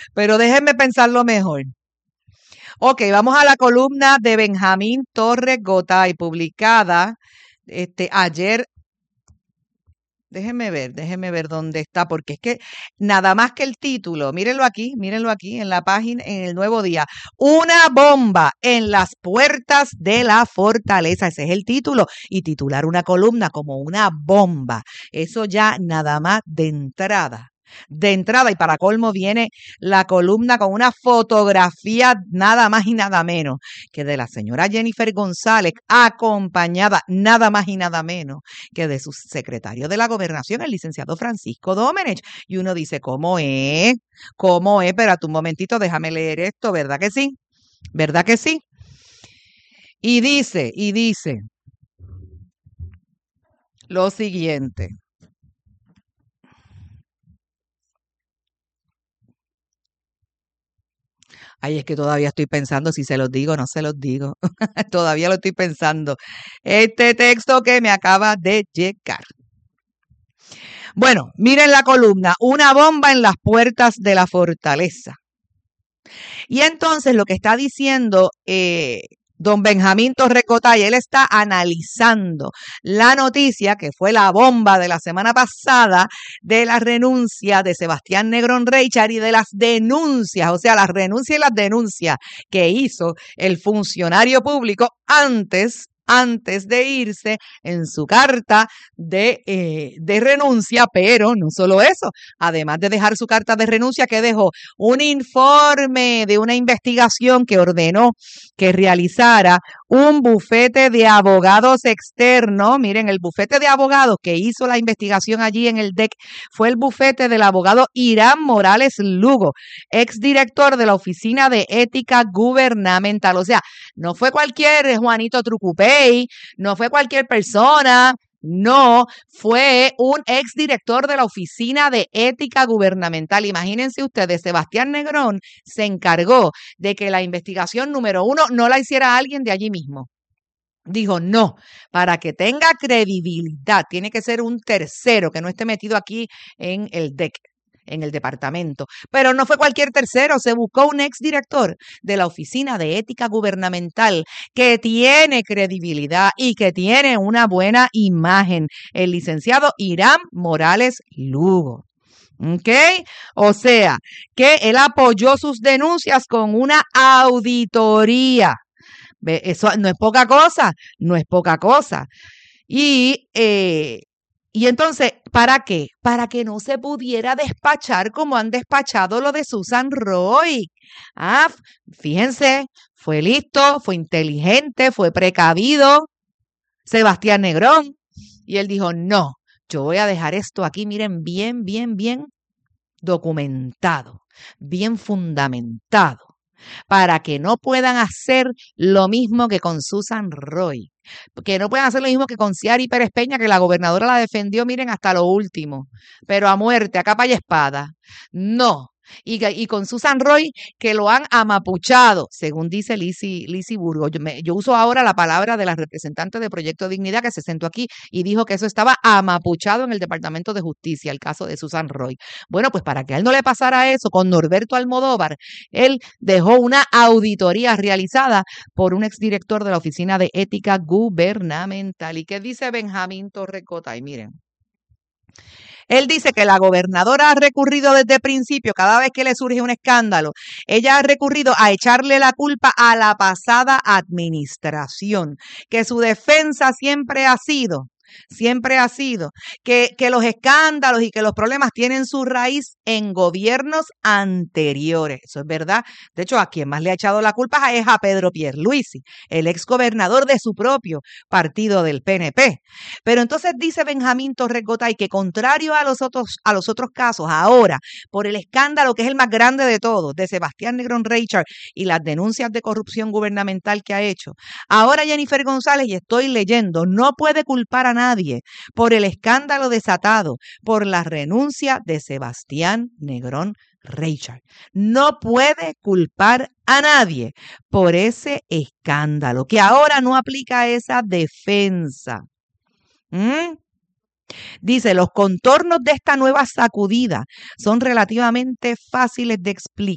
pero déjenme pensarlo mejor. Ok, vamos a la columna de Benjamín Torres Gotay, publicada ayer. Déjenme ver dónde está, porque es que nada más que el título, mírenlo aquí en la página, en el Nuevo Día. Una bomba en las puertas de la fortaleza. Ese es el título. Y titular una columna como una bomba. Eso ya nada más de entrada. Y para colmo viene la columna con una fotografía nada más y nada menos que de la señora Jennifer González, acompañada nada más y nada menos que de su secretario de la Gobernación, el licenciado Francisco Domenech. Y uno dice, ¿cómo es? Espérate un momentito, déjame leer esto, ¿verdad que sí? ¿Verdad que sí? Y dice lo siguiente. Ay, es que todavía estoy pensando si se los digo o no se los digo. Todavía lo estoy pensando. Este texto que me acaba de llegar. Bueno, miren la columna, una bomba en las puertas de la fortaleza. Y entonces lo que está diciendo don Benjamín Torres Gotay, él está analizando la noticia que fue la bomba de la semana pasada de la renuncia de Sebastián Negrón Reichard y de las denuncias, o sea, las renuncias y las denuncias que hizo el funcionario público antes de irse en su carta de renuncia, pero no solo eso, además de dejar su carta de renuncia, que dejó un informe de una investigación que ordenó que realizara un bufete de abogados externo. Miren, el bufete de abogados que hizo la investigación allí en el DEC fue el bufete del abogado Irán Morales Lugo, exdirector de la Oficina de Ética Gubernamental. O sea, no fue cualquier Juanito Trucupey, no fue cualquier persona. No, fue un exdirector de la Oficina de Ética Gubernamental. Imagínense ustedes, Sebastián Negrón se encargó de que la investigación número 1 no la hiciera alguien de allí mismo. Dijo, no, para que tenga credibilidad, tiene que ser un tercero que no esté metido aquí en el DEC, en el departamento. Pero no fue cualquier tercero, se buscó un exdirector de la Oficina de Ética Gubernamental que tiene credibilidad y que tiene una buena imagen, el licenciado Irán Morales Lugo. ¿Ok? O sea, que él apoyó sus denuncias con una auditoría. Eso no es poca cosa, no es poca cosa. Y entonces, ¿para qué? Para que no se pudiera despachar como han despachado lo de Susan Roy. Fíjense, fue listo, fue inteligente, fue precavido, Sebastián Negrón. Y él dijo, no, yo voy a dejar esto aquí, miren, bien documentado, bien fundamentado, para que no puedan hacer lo mismo que con Susan Roy, que no puedan hacer lo mismo que con Ciari Pérez Peña, que la gobernadora la defendió, miren, hasta lo último, pero a muerte, a capa y espada. No. Y con Susan Roy, que lo han amapuchado, según dice Lizy Burgos. Yo uso ahora la palabra de la representante de Proyecto Dignidad, que se sentó aquí y dijo que eso estaba amapuchado en el Departamento de Justicia, el caso de Susan Roy. Bueno, pues para que a él no le pasara eso con Norberto Almodóvar, él dejó una auditoría realizada por un exdirector de la Oficina de Ética Gubernamental. ¿Y qué dice Benjamín Torres Gotay? Miren. Él dice que la gobernadora ha recurrido desde el principio, cada vez que le surge un escándalo, ella ha recurrido a echarle la culpa a la pasada administración, que su defensa siempre ha sido que los escándalos y que los problemas tienen su raíz en gobiernos anteriores. Eso es verdad. De hecho, a quien más le ha echado la culpa es a Pedro Pierluisi, el exgobernador de su propio partido del PNP. Pero entonces dice Benjamín Torres Gotay que contrario a los otros casos, ahora, por el escándalo que es el más grande de todos, de Sebastián Negrón Reichard y las denuncias de corrupción gubernamental que ha hecho, ahora Jennifer González, y estoy leyendo, no puede culpar a nadie por el escándalo desatado por la renuncia de Sebastián Negrón Reichard. No puede culpar a nadie por ese escándalo, que ahora no aplica esa defensa. Dice, los contornos de esta nueva sacudida son relativamente fáciles de explicar.